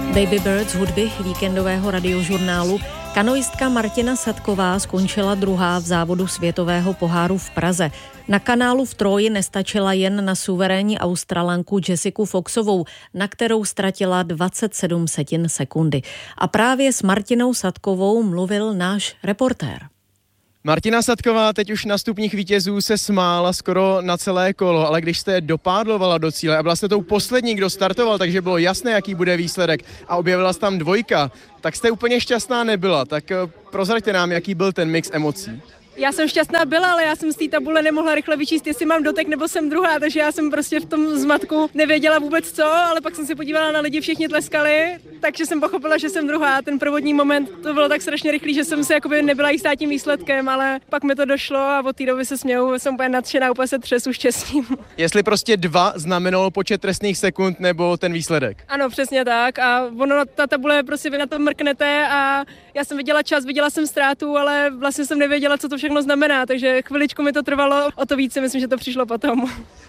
Baby Bird z hudby víkendového radiožurnálu. Kanoistka Martina Sadková skončila druhá v závodu světového poháru v Praze. Na kanálu v Troji nestačila jen na suverénní Australanku Jessiku Foxovou, na kterou ztratila 27 sekundy. A právě s Martinou Sadkovou mluvil náš reportér. Martina Sadková teď už na stupních vítězů se smála skoro na celé kolo, ale když jste dopádlovala do cíle a byla jste tou poslední, kdo startoval, takže bylo jasné, jaký bude výsledek a objevila se tam dvojka, tak jste úplně šťastná nebyla. Tak prozraďte nám, jaký byl ten mix emocí. Já jsem šťastná byla, ale já jsem z té tabule nemohla rychle vyčíst, jestli mám dotek nebo jsem druhá, takže já jsem prostě v tom zmatku nevěděla vůbec co, ale pak jsem se podívala na lidi, všichni tleskali, takže jsem pochopila, že jsem druhá. Ten prvotní moment to bylo tak strašně rychlý, že jsem se jakoby nebyla jistá tím výsledkem, ale pak mi to došlo a od té doby se směju, jsem úplně nadšená, úplně se třesu štěstím. Jestli prostě 2 znamenalo počet trestných sekund nebo ten výsledek? Ano, přesně tak a ono ta tabule prostě vy na to mrknete a já jsem viděla čas, viděla jsem ztrátu, ale vlastně jsem nevěděla, co to všechno znamená, takže chviličku mi to trvalo, o to více myslím, že to přišlo potom.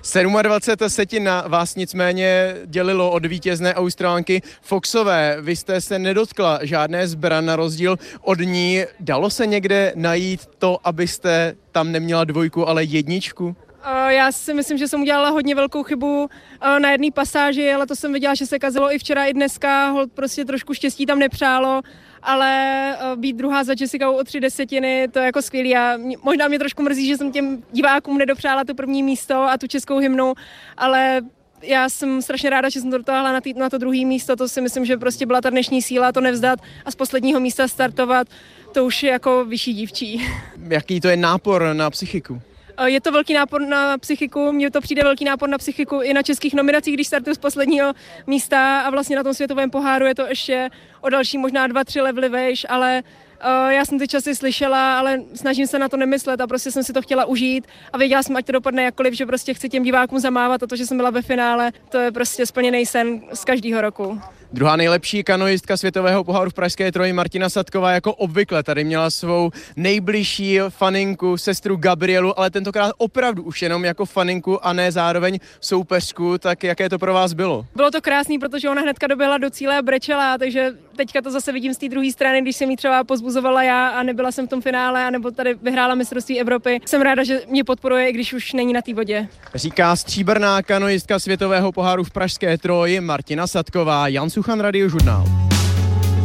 27 setin na vás nicméně dělilo od vítězné Australanky Foxové. Vy jste se nedotkla žádné zbran na rozdíl od ní. Dalo se někde najít to, abyste tam neměla 2, ale 1? Já si myslím, že jsem udělala hodně velkou chybu na jedné pasáži, ale to jsem viděla, že se kazilo i včera, i dneska, holt prostě trošku štěstí tam nepřálo, ale být druhá za Jessicou o 3 desetiny, to je jako skvělý a možná mě trošku mrzí, že jsem těm divákům nedopřála to první místo a tu českou hymnu, ale já jsem strašně ráda, že jsem to dotáhla na to druhé místo, to si myslím, že prostě byla ta dnešní síla to nevzdat a z posledního místa startovat, to už je jako vyšší dívčí. Jaký to je nápor na psychiku? Je to velký nápor na psychiku, mně to přijde velký nápor na psychiku i na českých nominacích, když startuju z posledního místa a vlastně na tom světovém poháru je to ještě o další možná 2-3 levely vejš, ale já jsem ty časy slyšela, ale snažím se na to nemyslet a prostě jsem si to chtěla užít a věděla jsem, ať to dopadne jakkoliv, že prostě chci těm divákům zamávat a to, že jsem byla ve finále, to je prostě splněný sen z každého roku. Druhá nejlepší kanoistka světového poháru v pražské Troji Martina Sadková jako obvykle tady měla svou nejbližší faninku, sestru Gabrielu, ale tentokrát opravdu už jenom jako faninku a ne zároveň soupeřku, tak jaké to pro vás bylo? Bylo to krásný, protože ona hnedka doběhla do cíle a brečela, takže teďka to zase vidím z té druhé strany, když jsem jí třeba pozbuzovala já a nebyla jsem v tom finále, anebo tady vyhrála mistrovství Evropy. Jsem ráda, že mě podporuje, i když už není na té vodě. Říká stříbrná kanoistka světového poháru v pražské Troji Martina Sadková. Jan Suchan, Radiožurnál.